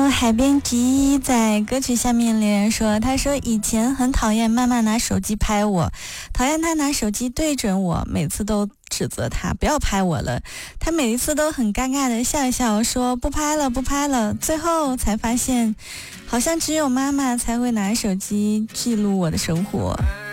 海边吉在歌曲下面留言说，他说以前很讨厌妈妈拿手机拍我，讨厌他拿手机对准我，每次都指责他不要拍我了，他每一次都很尴尬的笑一笑说不拍了不拍了，最后才发现好像只有妈妈才会拿手机记录我的生活。